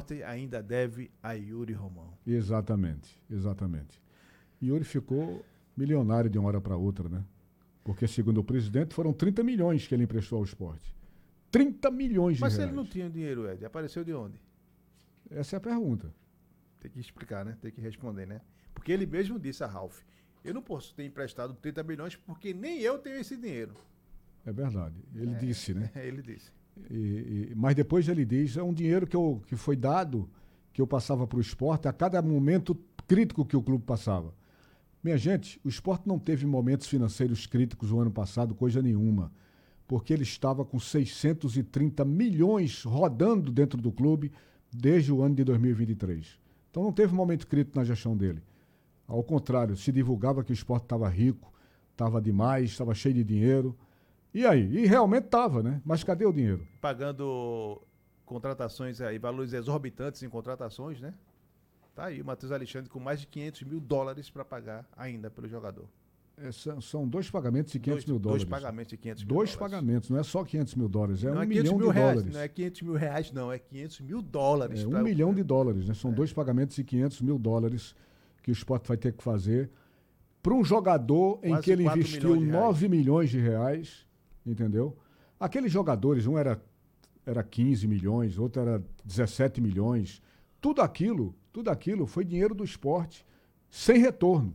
esporte ainda deve a Yuri Romão. Exatamente. Yuri ficou milionário de uma hora para outra, né? Porque, segundo o presidente, foram 30 milhões que ele emprestou ao esporte. 30 milhões de Mas reais. se ele não tinha dinheiro, Ed, apareceu de onde? Essa é a pergunta. Tem que explicar, né? Tem que responder, né? Porque ele mesmo disse a Ralf, eu não posso ter emprestado 30 milhões porque nem eu tenho esse dinheiro. É verdade. Ele disse, né? Ele disse. Mas depois ele diz, é um dinheiro que foi dado, que eu passava para o esporte a cada momento crítico que o clube passava. Minha gente, o esporte não teve momentos financeiros críticos no ano passado, coisa nenhuma, porque ele estava com 630 milhões rodando dentro do clube desde o ano de 2023. Então não teve momento crítico na gestão dele. Ao contrário, se divulgava que o esporte estava rico, estava demais, estava cheio de dinheiro. E aí? E realmente estava, né? Mas cadê o dinheiro? Pagando contratações aí, valores exorbitantes em contratações, né? Tá aí o Matheus Alexandre com mais de $500 mil para pagar ainda pelo jogador. São dois pagamentos de $500 mil. Dois pagamentos de $500 mil. Dois pagamentos, não é só $500 mil, é não $1 é milhão de reais, dólares. não é $500 mil, não, é $500 mil. É $1 milhão de dólares, né? São dois pagamentos de $500 mil que o esporte vai ter que fazer para um jogador em que ele investiu 9 milhões de reais, entendeu? Aqueles jogadores, um era 15 milhões, outro era 17 milhões. Tudo aquilo foi dinheiro do esporte sem retorno.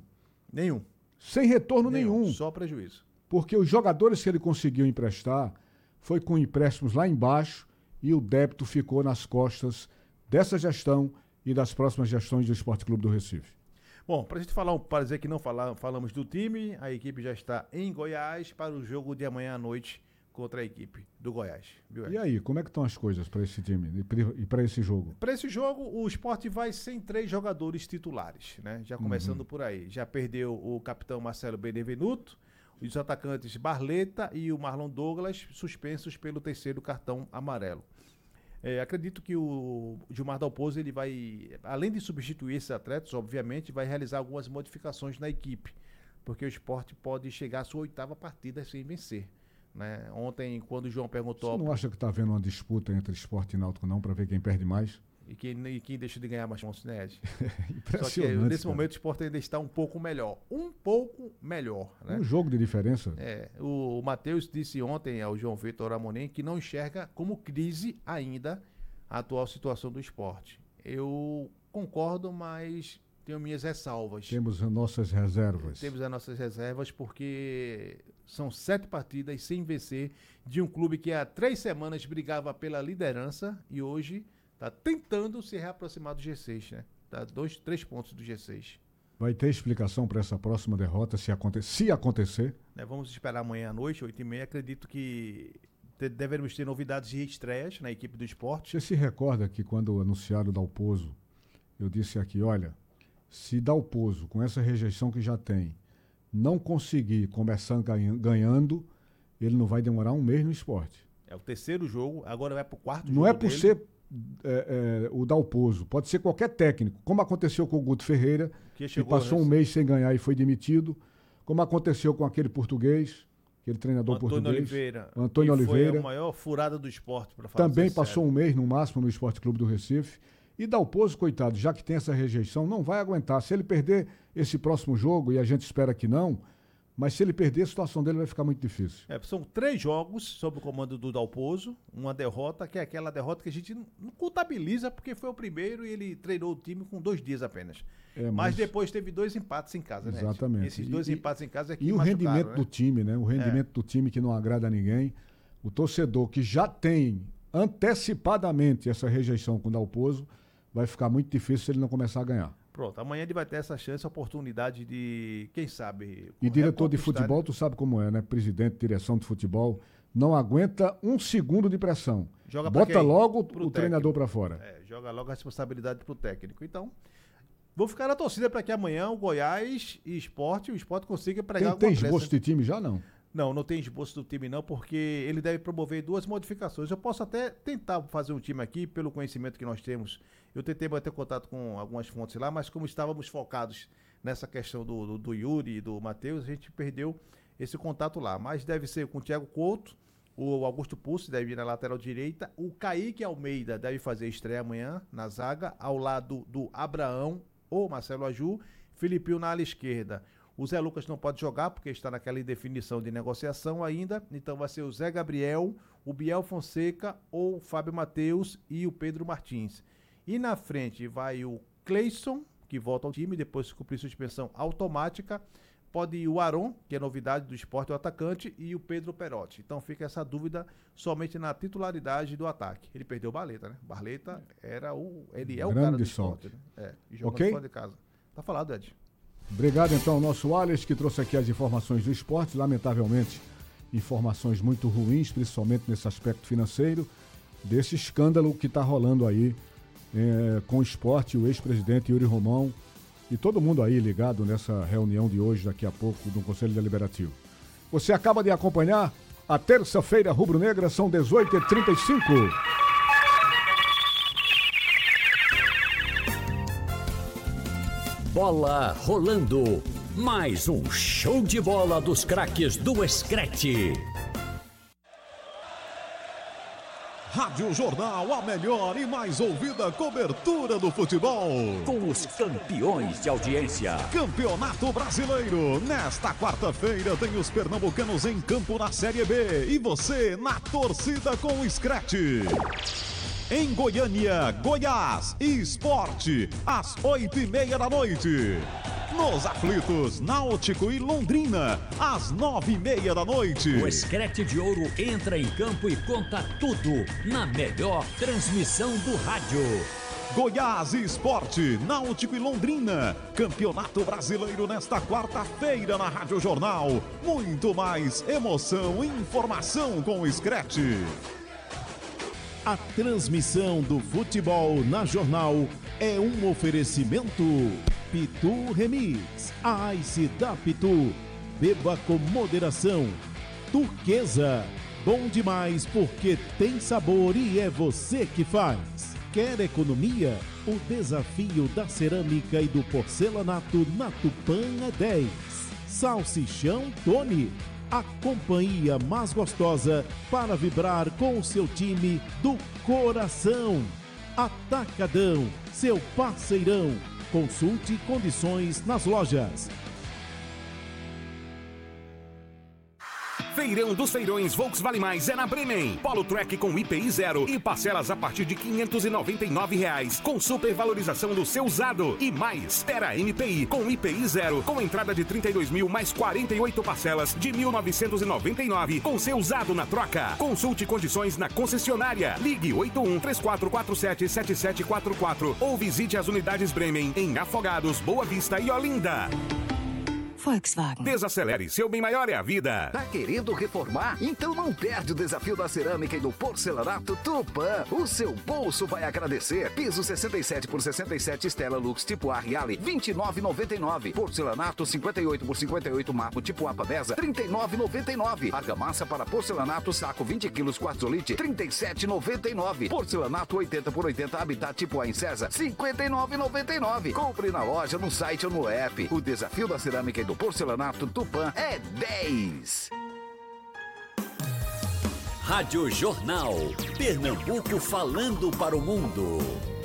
Sem retorno nenhum. Só prejuízo. Porque os jogadores que ele conseguiu emprestar foi com empréstimos lá embaixo e o débito ficou nas costas dessa gestão e das próximas gestões do Esporte Clube do Recife. Bom, para a gente para dizer que não falamos do time, a equipe já está em Goiás para o jogo de amanhã à noite contra a equipe do Goiás. Viu? E aí, como é que estão as coisas para esse time e para esse jogo? Para esse jogo, o Sport vai sem 3 jogadores titulares, né? Já começando por aí. Já perdeu o capitão Marcelo Benevenuto, os atacantes Barleta e o Marlon Douglas, suspensos pelo 3º cartão amarelo. Acredito que o Gilmar Dalpozo, ele vai, além de substituir esses atletas, obviamente, vai realizar algumas modificações na equipe, porque o Sport pode chegar à sua 8ª partida sem vencer. Né? Ontem, quando o João perguntou... Você não acha que está havendo uma disputa entre Sport e Náutico, não, para ver quem perde mais? E quem deixa de ganhar mais pontos, né, Ed? Impressionante. Só que nesse momento o Sport ainda está um pouco melhor. Né? Um jogo de diferença. O Matheus disse ontem ao João Vitor Amorim que não enxerga como crise ainda a atual situação do Sport. Eu concordo, mas tenho minhas ressalvas. Temos as nossas reservas. Temos as nossas reservas porque são 7 partidas sem vencer de um clube que há 3 semanas brigava pela liderança e hoje está tentando se reaproximar do G6, né? Está 3 pontos do G6. Vai ter explicação para essa próxima derrota, se acontecer? Vamos esperar amanhã à noite, 8h30. Acredito que devemos ter novidades de estreias na equipe do Sport. Você se recorda que quando anunciaram o Dalpozo, eu disse aqui, olha, se Dalpozo, com essa rejeição que já tem, não conseguir começar ganhando, ele não vai demorar um mês no Sport. É o 3º jogo, agora vai para o 4º jogo. Não é por ser o Dalpozo, pode ser qualquer técnico, como aconteceu com o Guto Ferreira, que passou um mês sem ganhar e foi demitido, como aconteceu com aquele português, aquele treinador português, Antônio Oliveira, foi a maior furada do esporte, para falar. Também passou um mês no máximo no Esporte Clube do Recife. E Dalpozo, coitado, já que tem essa rejeição, não vai aguentar. Se ele perder esse próximo jogo, e a gente espera que não, mas se ele perder, a situação dele vai ficar muito difícil. São 3 jogos sob o comando do Dalpozo, uma derrota, que é aquela derrota que a gente não contabiliza, porque foi o primeiro e ele treinou o time com 2 dias apenas. Mas depois teve 2 empates em casa, né? Exatamente. Esses 2 empates em casa é que e o rendimento do time, né? O rendimento do time que não agrada a ninguém. O torcedor que já tem antecipadamente essa rejeição com o Dalpozo, vai ficar muito difícil se ele não começar a ganhar. Pronto, amanhã ele vai ter essa chance, a oportunidade de, quem sabe... E diretor de futebol, tu sabe como é, né? Presidente, direção de futebol, não aguenta um segundo de pressão. Bota logo o treinador para fora. Joga logo a responsabilidade pro técnico. Então, vou ficar na torcida para que amanhã o Goiás e o Sport consiga pregar alguma pressa. Tem esboço de time já, não? Não tem esboço do time não, porque ele deve promover 2 modificações. Eu posso até tentar fazer um time aqui, pelo conhecimento que nós temos. Eu tentei bater contato com algumas fontes lá, mas como estávamos focados nessa questão do Yuri e do Matheus, a gente perdeu esse contato lá. Mas deve ser com o Thiago Couto, O Augusto Pulse deve ir na lateral direita. O Kaique Almeida deve fazer estreia amanhã na zaga, ao lado do Abraão ou Marcelo Aju. Filipinho na ala esquerda. O Zé Lucas não pode jogar porque está naquela indefinição de negociação ainda. Então vai ser o Zé Gabriel, o Biel Fonseca ou o Fábio Matheus e o Pedro Martins. E na frente vai o Cleison, que volta ao time depois de cumprir suspensão automática. Pode ir o Aron, que é novidade do Sport, o atacante, e o Pedro Perotti. Então fica essa dúvida somente na titularidade do ataque. Ele perdeu o Barleta, né? Barleta ele é o cara do Sport, né? E jogando fora de casa. Tá falado, Ed. Obrigado, então, ao nosso Alex, que trouxe aqui as informações do esporte. Lamentavelmente, informações muito ruins, principalmente nesse aspecto financeiro, desse escândalo que está rolando aí com o esporte, o ex-presidente Yuri Romão e todo mundo aí ligado nessa reunião de hoje, daqui a pouco, do Conselho Deliberativo. Você acaba de acompanhar a terça-feira rubro-negra, são 18h35. Bola rolando. Mais um show de bola dos craques do Screte. Rádio Jornal, a melhor e mais ouvida cobertura do futebol. Com os campeões de audiência. Campeonato Brasileiro. Nesta quarta-feira tem os pernambucanos em campo na Série B. E você na torcida com o Screte. Em Goiânia, Goiás, Esporte, às 8h30 da noite. Nos aflitos, Náutico e Londrina, às 9h30 da noite. O Screte de Ouro entra em campo e conta tudo na melhor transmissão do rádio. Goiás e Esporte, Náutico e Londrina. Campeonato Brasileiro nesta quarta-feira na Rádio Jornal. Muito mais emoção e informação com o Screte. A transmissão do futebol na Jornal é um oferecimento Pitu Remix, a Ice da Pitu. Beba com moderação. Turquesa, bom demais porque tem sabor e é você que faz. Quer economia? O desafio da cerâmica e do porcelanato na Tupã é 10. Salsichão Tony, a companhia mais gostosa para vibrar com o seu time do coração. Atacadão, seu parceirão. Consulte condições nas lojas. Feirão dos Feirões Volkswagen Mais é na Bremen. Polo Track com IPI 0 e parcelas a partir de R$ 599, com supervalorização do seu usado. E mais, Terra MPI com IPI 0, com entrada de 32 mil mais 48 parcelas de 1.999, com seu usado na troca. Consulte condições na concessionária. Ligue 81-3447-7744 ou visite as unidades Bremen em Afogados, Boa Vista e Olinda. Volkswagen. Desacelere, seu bem maior é a vida. Tá querendo reformar? Então não perde o desafio da cerâmica e do porcelanato Tupã. O seu bolso vai agradecer. Piso 67 por 67 Stella Lux tipo A Reale, R$ 29,99. Porcelanato 58 por 58 Marmo tipo A Pavesa, R$ 39,99. Argamassa para porcelanato saco 20 kg quartzolite, R$ 37,99. Porcelanato 80 por 80 Habitat tipo A em César, R$ 59,99. Compre na loja, no site ou no app. O desafio da cerâmica e do porcelanato Tupã é 10. Rádio Jornal. Pernambuco falando para o mundo.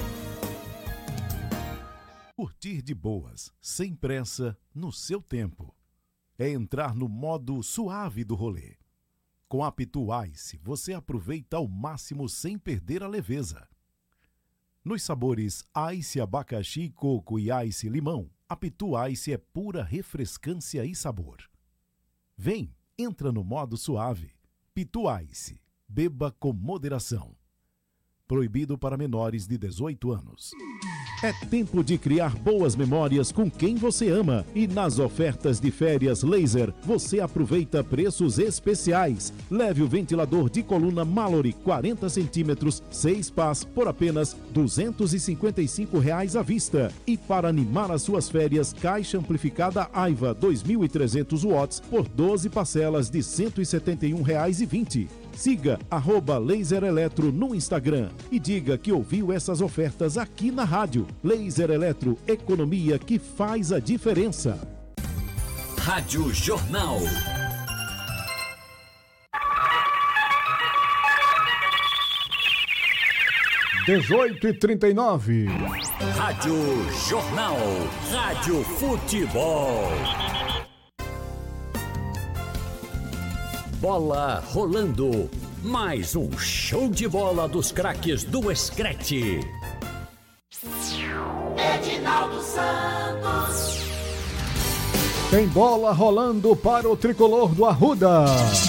Curtir de boas, sem pressa, no seu tempo. É entrar no modo suave do rolê. Com a Pitu Ice, você aproveita ao máximo sem perder a leveza. Nos sabores Ice Abacaxi, Coco e Ice Limão, a Pitu Ice é pura refrescância e sabor. Vem, entra no modo suave. Pitu Ice. Beba com moderação. Proibido para menores de 18 anos. É tempo de criar boas memórias com quem você ama. E nas ofertas de férias Laser, você aproveita preços especiais. Leve o ventilador de coluna Mallory 40 centímetros, 6 pás, por apenas R$ 255 à vista. E para animar as suas férias, caixa amplificada Aiva 2.300 watts por 12 parcelas de R$ 171,20. Siga @Laser Eletro no Instagram e diga que ouviu essas ofertas aqui na rádio. Laser Eletro, economia que faz a diferença. Rádio Jornal. 18h39. Rádio Jornal. Rádio Futebol. Bola rolando. Mais um show de bola dos craques do Screte. Edinaldo Santos. Tem bola rolando para o tricolor do Arruda.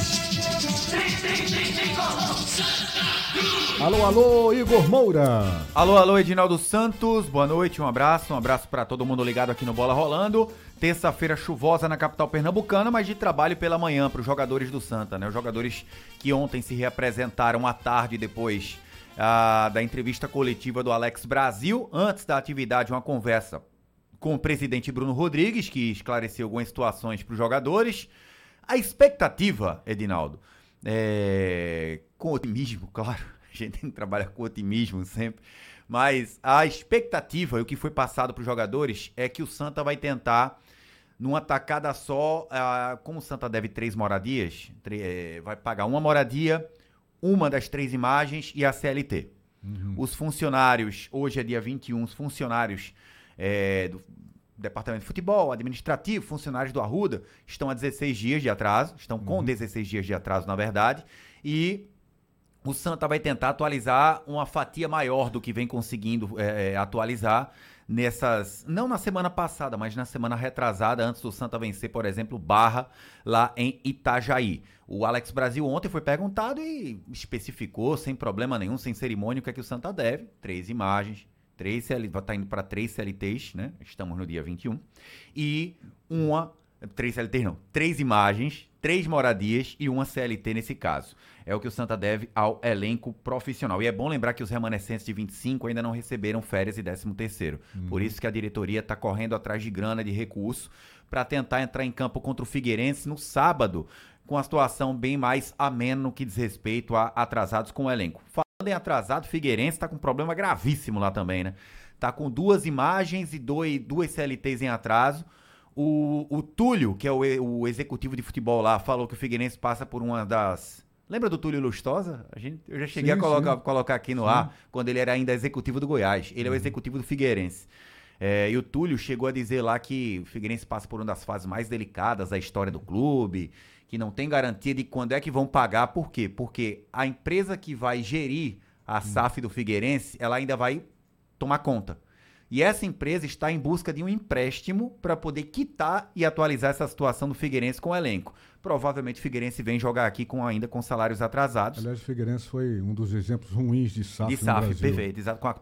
Alô, alô, Igor Moura. Alô, Edinaldo Santos, boa noite, um abraço para todo mundo ligado aqui no Bola Rolando. Terça-feira chuvosa na capital pernambucana, mas de trabalho pela manhã para os jogadores do Santa, né? Os jogadores que ontem se reapresentaram à tarde depois da entrevista coletiva do Alex Brasil. Antes da atividade, uma conversa com o presidente Bruno Rodrigues, que esclareceu algumas situações para os jogadores. A expectativa, Edinaldo, com otimismo, claro. A gente tem que trabalhar com otimismo sempre, mas a expectativa e o que foi passado para os jogadores é que o Santa vai tentar, numa tacada só, como o Santa deve 3 moradias, vai pagar uma moradia, uma das 3 imagens e a CLT. Os funcionários, hoje é dia 21, os funcionários do Departamento de Futebol, administrativo, funcionários do Arruda, estão a 16 dias de atraso, estão com 16 dias de atraso, na verdade, e o Santa vai tentar atualizar uma fatia maior do que vem conseguindo atualizar nessas... Não na semana passada, mas na semana retrasada, antes do Santa vencer, por exemplo, Barra, lá em Itajaí. O Alex Brasil ontem foi perguntado e especificou, sem problema nenhum, sem cerimônia, o que é que o Santa deve. 3 imagens, está indo para 3 CLTs, né? Estamos no dia 21. E 3 imagens, 3 moradias e uma CLT nesse caso. É o que o Santa deve ao elenco profissional. E é bom lembrar que os remanescentes de 25 ainda não receberam férias e 13º. Por isso que a diretoria está correndo atrás de grana, de recurso, para tentar entrar em campo contra o Figueirense no sábado, com a situação bem mais amena no que diz respeito a atrasados com o elenco. Falando em atrasado, o Figueirense está com um problema gravíssimo lá também, né? Tá com 2 imagens e 2 CLTs em atraso. O Túlio, que é o executivo de futebol lá, falou que o Figueirense passa por uma das... Lembra do Túlio Lustosa? Eu já cheguei a colocar aqui no ar, quando ele era ainda executivo do Goiás. Ele é o executivo do Figueirense. E o Túlio chegou a dizer lá que o Figueirense passa por uma das fases mais delicadas da história do clube, que não tem garantia de quando é que vão pagar. Por quê? Porque a empresa que vai gerir a SAF do Figueirense, ela ainda vai tomar conta. E essa empresa está em busca de um empréstimo para poder quitar e atualizar essa situação do Figueirense com o elenco. Provavelmente o Figueirense vem jogar aqui ainda com salários atrasados. Aliás, o Figueirense foi um dos exemplos ruins de SAF no Brasil. Perfeito, exato. Com a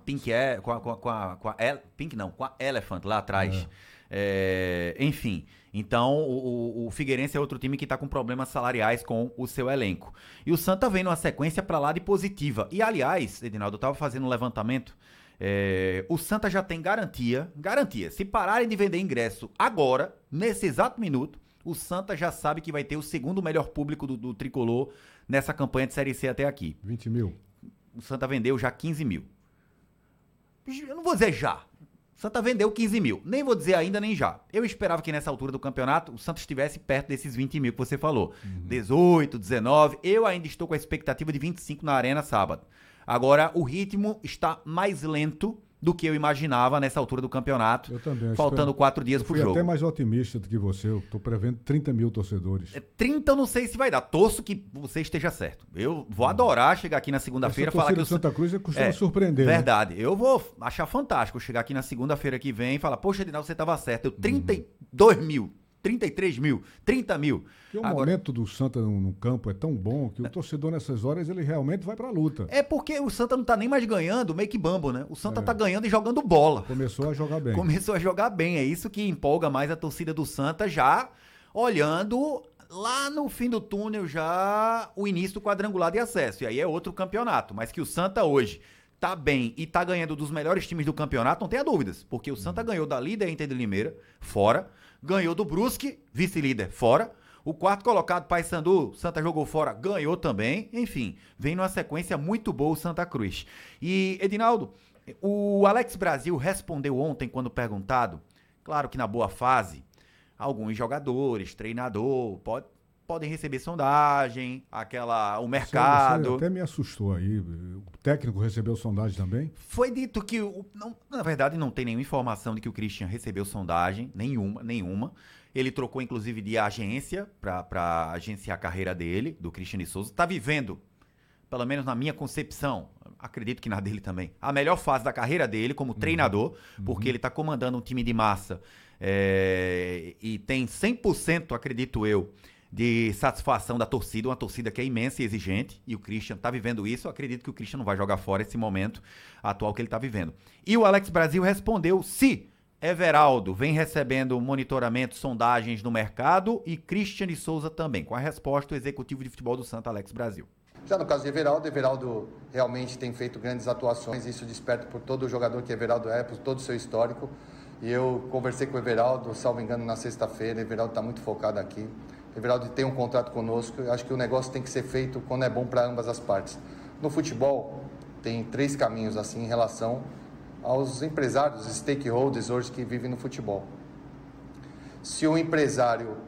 com a Elephant lá atrás. Enfim, então o Figueirense é outro time que está com problemas salariais com o seu elenco. E o Santa vem numa sequência para lá de positiva. E aliás, Edinaldo, eu estava fazendo um levantamento. O Santa já tem garantia, se pararem de vender ingresso agora, nesse exato minuto, o Santa já sabe que vai ter o segundo melhor público do tricolor nessa campanha de Série C até aqui. 20 mil. O Santa vendeu já 15 mil. Eu não vou dizer já. O Santa vendeu 15 mil. Nem vou dizer ainda, nem já. Eu esperava que nessa altura do campeonato o Santa estivesse perto desses 20 mil que você falou. 18, 19. Eu ainda estou com a expectativa de 25 na Arena sábado. Agora, o ritmo está mais lento do que eu imaginava nessa altura do campeonato. Eu também. Faltando 4 dias pro jogo. Eu fui até mais otimista do que você. Eu tô prevendo 30 mil torcedores. 30 eu não sei se vai dar. Torço que você esteja certo. Eu vou adorar chegar aqui na segunda-feira e falar que o Santa Cruz costuma surpreender. Verdade. Né? Eu vou achar fantástico chegar aqui na segunda-feira que vem e falar, poxa, Edinaldo, você estava certo. Eu 32 mil. 33 mil, 30 mil. Porque o momento do Santa no campo é tão bom que o torcedor nessas horas ele realmente vai pra luta. É porque o Santa não tá nem mais ganhando meio que bambo, né? O Santa tá ganhando e jogando bola. Começou a jogar bem. É isso que empolga mais a torcida do Santa, já olhando lá no fim do túnel já o início do quadrangular de acesso. E aí é outro campeonato. Mas que o Santa hoje tá bem e tá ganhando dos melhores times do campeonato, não tenha dúvidas. Porque o Santa ganhou da líder Inter de Limeira, fora. Ganhou do Brusque, vice-líder, fora. O quarto colocado, Paysandu, Santa jogou fora, ganhou também. Enfim, vem numa sequência muito boa o Santa Cruz. E, Edinaldo, o Alex Brasil respondeu ontem quando perguntado, claro que na boa fase, alguns jogadores, treinador, podem receber sondagem, o mercado. Você até me assustou aí. O técnico recebeu sondagem também? Foi dito que, na verdade, não tem nenhuma informação de que o Christian recebeu sondagem, nenhuma. Ele trocou, inclusive, de agência para agenciar a carreira dele, do Christian de Souza. Está vivendo, pelo menos na minha concepção, acredito que na dele também, a melhor fase da carreira dele como treinador, porque ele está comandando um time de massa e tem 100%, acredito eu, de satisfação da torcida, uma torcida que é imensa e exigente, e o Christian está vivendo isso. Eu acredito que o Christian não vai jogar fora esse momento atual que ele está vivendo. E o Alex Brasil respondeu se Everaldo vem recebendo monitoramento, sondagens no mercado, e Christian de Souza também. Com a resposta, o executivo de futebol do Santa, Alex Brasil. Já no caso de Everaldo realmente tem feito grandes atuações, isso desperta por todo o jogador que Everaldo é, por todo o seu histórico. E eu conversei com o Everaldo, salvo engano, na sexta-feira. Everaldo está muito focado aqui. Everaldo tem um contrato conosco. Eu acho que o negócio tem que ser feito quando é bom para ambas as partes. No futebol, tem 3 caminhos assim em relação aos empresários, stakeholders hoje que vivem no futebol. Se o empresário,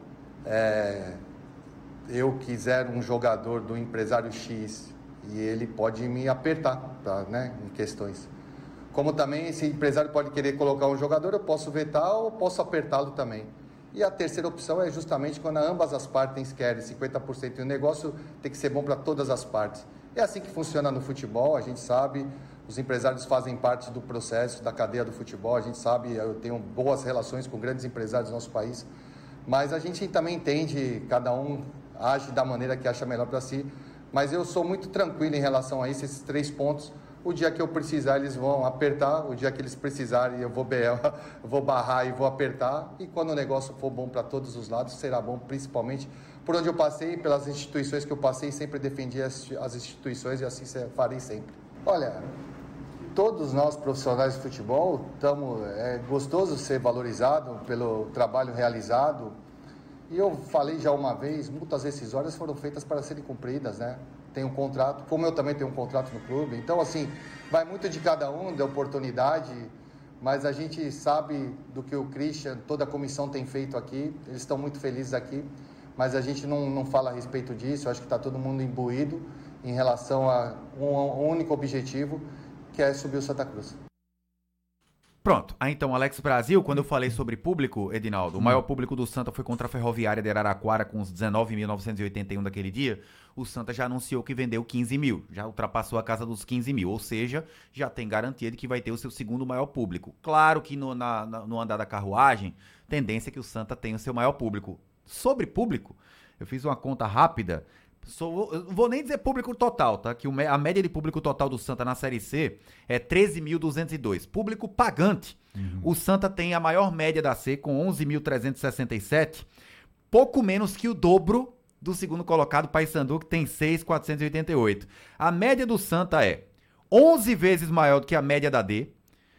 eu quiser um jogador do empresário X, e ele pode me apertar, em questões. Como também esse empresário pode querer colocar um jogador, eu posso vetar ou posso apertá-lo também. E a terceira opção é justamente quando ambas as partes querem 50% e o negócio tem que ser bom para todas as partes. É assim que funciona no futebol, a gente sabe, os empresários fazem parte do processo, da cadeia do futebol, a gente sabe, eu tenho boas relações com grandes empresários do nosso país, mas a gente também entende, cada um age da maneira que acha melhor para si, mas eu sou muito tranquilo em relação a isso, esses 3 pontos. O dia que eu precisar, eles vão apertar. O dia que eles precisarem, eu vou barrar e vou apertar. E quando o negócio for bom para todos os lados, será bom principalmente por onde eu passei, pelas instituições que eu passei. Sempre defendi as instituições e assim farei sempre. Olha, todos nós profissionais de futebol, é gostoso ser valorizado pelo trabalho realizado. E eu falei já uma vez, multas rescisórias foram feitas para serem cumpridas, né? Tem um contrato, como eu também tenho um contrato no clube. Então, assim, vai muito de cada um, da oportunidade, mas a gente sabe do que o Christian, toda a comissão tem feito aqui, eles estão muito felizes aqui, mas a gente não fala a respeito disso. Eu acho que está todo mundo imbuído em relação a um único objetivo, que é subir o Santa Cruz. Pronto, então Alex Brasil, quando eu falei sobre público, Edinaldo, o maior público do Santa foi contra a Ferroviária de Araraquara com os 19.981 daquele dia. O Santa já anunciou que vendeu 15 mil, já ultrapassou a casa dos 15 mil, ou seja, já tem garantia de que vai ter o seu segundo maior público. Claro que no andar da carruagem, tendência é que o Santa tenha o seu maior público. Sobre público, eu fiz uma conta rápida. Eu vou nem dizer público total, tá? Que a média de público total do Santa na Série C é 13.202. Público pagante. O Santa tem a maior média da C, com 11.367. Pouco menos que o dobro do segundo colocado, Paysandu, que tem 6.488. A média do Santa é 11 vezes maior do que a média da D.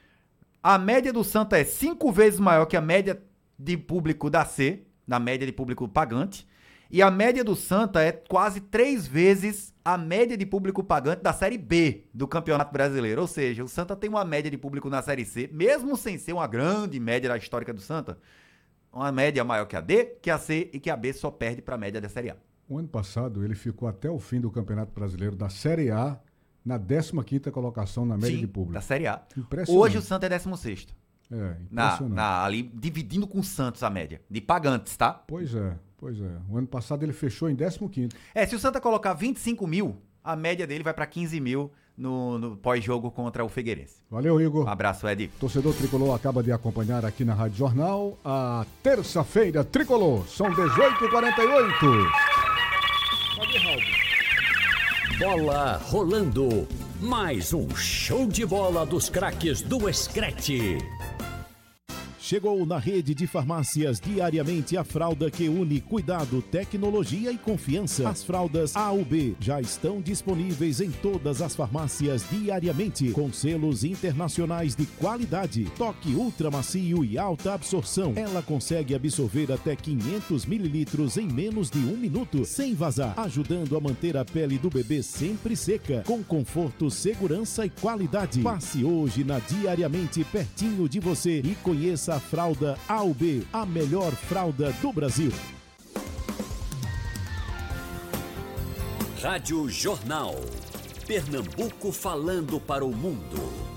A média do Santa é 5 vezes maior que a média de público da C, na média de público pagante. E a média do Santa é quase 3 vezes a média de público pagante da Série B do Campeonato Brasileiro. Ou seja, o Santa tem uma média de público na Série C, mesmo sem ser uma grande média da histórica do Santa, uma média maior que a D, que a C e que a B só perde para a média da Série A. O ano passado ele ficou até o fim do Campeonato Brasileiro da Série A na 15ª colocação na média de público. Da Série A. Impressionante. Hoje o Santa é 16º. Impressionante. Ali dividindo com o Santos a média, de pagantes, tá? Pois é. O ano passado ele fechou em 15º. Se o Santa colocar 25 mil, a média dele vai para 15 mil no pós-jogo contra o Figueirense. Valeu, Igor. Um abraço, Ed. Torcedor Tricolor acaba de acompanhar aqui na Rádio Jornal a terça-feira Tricolor. São 18h48. Cadê, Raul? Bola rolando. Mais um show de bola dos craques do Screte. Chegou na rede de farmácias diariamente a fralda que une cuidado, tecnologia e confiança. As fraldas A ou B já estão disponíveis em todas as farmácias diariamente, com selos internacionais de qualidade, toque ultra macio e alta absorção. Ela consegue absorver até 500 mililitros em menos de 1 minuto, sem vazar, ajudando a manter a pele do bebê sempre seca, com conforto, segurança e qualidade. Passe hoje na Diariamente pertinho de você e conheça a fralda A ou B, a melhor fralda do Brasil. Rádio Jornal. Pernambuco falando para o mundo.